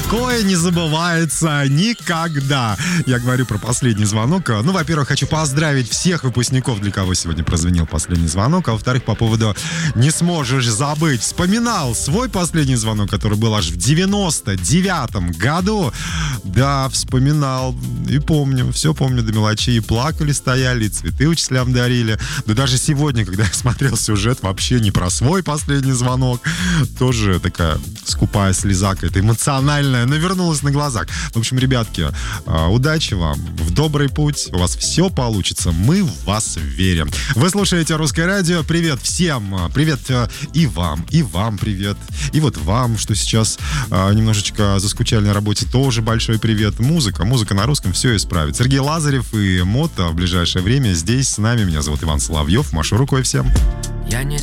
Такое не забывается никогда. Я говорю про последний звонок. Ну, во-первых, хочу поздравить всех выпускников, для кого сегодня прозвенел последний звонок. А во-вторых, по поводу «не сможешь забыть». Вспоминал свой последний звонок, который был аж в 99-м году. Да, вспоминал и помню. Все помню до мелочей. И плакали, стояли, и цветы учителям дарили. Да даже сегодня, когда я смотрел сюжет, вообще не про свой последний звонок. Тоже такая скупая слеза какая-то эмоциональная навернулась на глазах. В общем, ребятки, удачи вам, в добрый путь, у вас все получится, мы в вас верим. Вы слушаете «Русское радио», привет всем, привет и вам привет, и вот вам, что сейчас немножечко заскучали на работе, тоже большой привет. Музыка на русском все исправит. Сергей Лазарев и Мото в ближайшее время здесь с нами. Меня зовут Иван Соловьев, машу рукой всем.